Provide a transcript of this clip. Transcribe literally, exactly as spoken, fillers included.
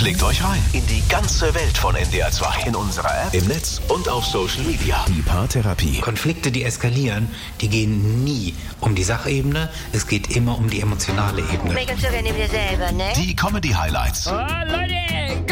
Klickt euch rein in die ganze Welt von N D R zwei. In unserer App, im Netz und auf Social Media. Die Paartherapie. Konflikte, die eskalieren, die gehen nie um die Sachebene. Es geht immer um die emotionale Ebene. Die Comedy-Highlights. Oh, Leute,